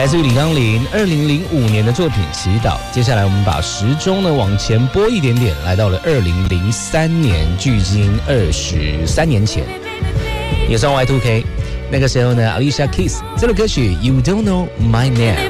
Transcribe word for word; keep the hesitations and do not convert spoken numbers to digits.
来自于李康林二零零五年的作品《祈祷》。接下来我们把时钟呢往前拨一点点，来到了二零零三年，距今二十三年前，也算 Y 二 K。那个时候呢 ，Alicia Keys 这首歌曲《You Don't Know My Name》。